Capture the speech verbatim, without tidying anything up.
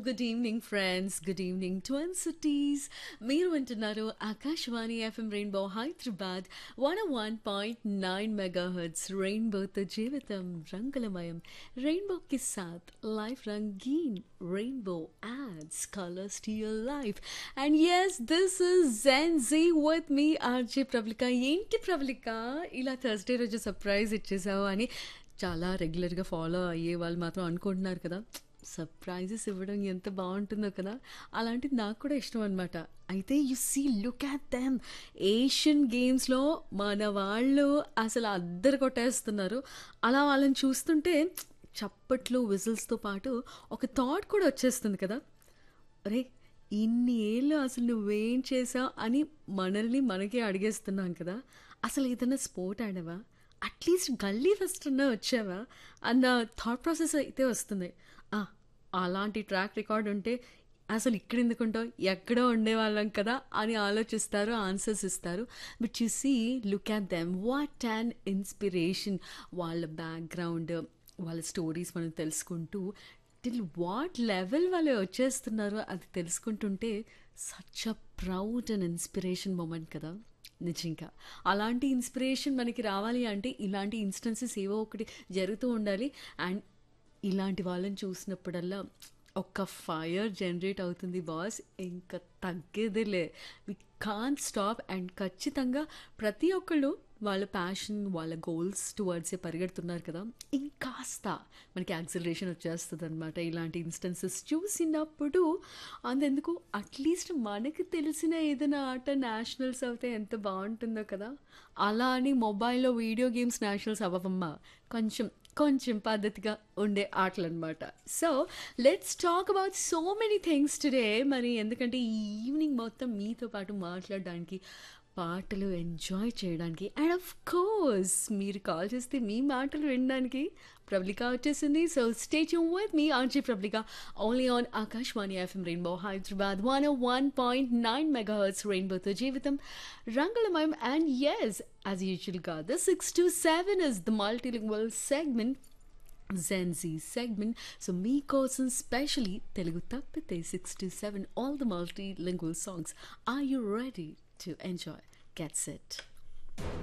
good evening, friends. Good evening, Twin Cities. మీరు వింటున్నారు Akashvani FM rainbow Hyderabad one one point nine mega hertz రెయిన్బోతో జీవితం రంగులమయం రెయిన్బోకి సాత్ life రంగీన్ rainbow adds colors to your life. And yes, this is Zen Z with me, RJ Pravalika. ఏంటి ప్రవళిక ఇలా Thursday రోజు surprise ఇచ్చేసావు అని చాలా రెగ్యులర్గా ఫాలో అయ్యే వాళ్ళు మాత్రం అనుకుంటున్నారు కదా, సర్ప్రైజెస్ ఇవ్వడం ఎంత బాగుంటుందో కదా. అలాంటిది నాకు కూడా ఇష్టం అనమాట. అయితే you see look at them, Asian గేమ్స్లో మన వాళ్ళు అసలు అద్దరు కొట్టేస్తున్నారు. అలా వాళ్ళని చూస్తుంటే చప్పట్లు విజిల్స్తో పాటు ఒక థాట్ కూడా వచ్చేస్తుంది కదా, అరే ఇన్ని ఏళ్ళు అసలు నువ్వేం చేసావు అని మనల్ని మనకే అడిగేస్తున్నాం కదా. అసలు ఏదైనా స్పోర్ట్ ఆడావా, అట్లీస్ట్ గల్లీ ఫస్ట్ అన్నా వచ్చావా అన్న థాట్ ప్రాసెస్ అయితే వస్తుంది. ఆ, అలాంటి ట్రాక్ రికార్డ్ ఉంటే అసలు ఇక్కడ ఎందుకుంటావు, ఎక్కడో ఉండేవాళ్ళం కదా అని ఆలోచిస్తారు, ఆన్సర్స్ ఇస్తారు. But you see look at them, what and inspiration. వాళ్ళ బ్యాక్గ్రౌండ్, వాళ్ళ స్టోరీస్ మనం తెలుసుకుంటూ టిల్ వాట్ లెవెల్ వాళ్ళు వచ్చేస్తున్నారో అది తెలుసుకుంటుంటే such a proud and inspiration moment కదా. నిజంగా అలాంటి ఇన్స్పిరేషన్ మనకి రావాలి అంటే ఇలాంటి ఇన్స్టెన్సెస్ ఏవో ఒకటి జరుగుతూ ఉండాలి. అండ్ ఇలాంటి వాళ్ళని చూసినప్పుడల్లా ఒక ఫైర్ జనరేట్ అవుతుంది బాస్, ఇంకా తగ్గేదేలే. We can't stop. అండ్ ఖచ్చితంగా ప్రతి ఒక్కళ్ళు వాళ్ళ ప్యాషన్, వాళ్ళ గోల్స్ టువర్డ్సే పరిగెడుతున్నారు కదా. ఇంకాస్త మనకి యాక్సిలరేషన్ వచ్చేస్తుంది అనమాట ఇలాంటి ఇన్స్టెన్సెస్ చూసినప్పుడు. అంతెందుకు అట్లీస్ట్ మనకి తెలిసిన ఏదైనా ఆట నేషనల్స్ అవుతే ఎంత బాగుంటుందో కదా. అలా అని మొబైల్లో వీడియో గేమ్స్ నేషనల్స్ అవ్వమ్మా, కొంచెం కొంచెం పద్ధతిగా ఉండే ఆటలు అనమాట. So let's talk about so many things today. మరి ఎందుకంటే ఈ ఈవినింగ్ మొత్తం మీతో పాటు మాట్లాడడానికి, పాటలు ఎంజాయ్ చేయడానికి, అండ్ ఆఫ్ కోర్స్ మీరు కాల్ చేస్తే మీ మాటలు వినడానికి ప్రవళిక వచ్చేసింది. So stay tune with me RJ Pravalika only on Akashvani FM rainbow Hyderabad one one point nine mega hertz రెయిన్బోతో జీవితం రంగులమయం. అండ్ ఎస్, యాజ్ యూజువల్గా the six to seven is the multilingual segment, Gen Z segment. So మీకోసం especially Telugu తప్పితే six to seven all the multilingual songs. Are you ready to enjoy? Get set.